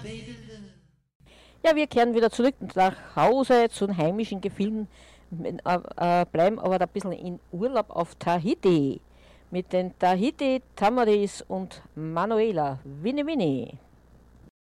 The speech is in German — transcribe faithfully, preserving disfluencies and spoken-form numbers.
Ja, wir kehren wieder zurück nach Hause zu den heimischen Gefilden, äh, bleiben aber da ein bisschen in Urlaub auf Tahiti mit den Tahiti Tamaris und Manuela Winnie Winnie.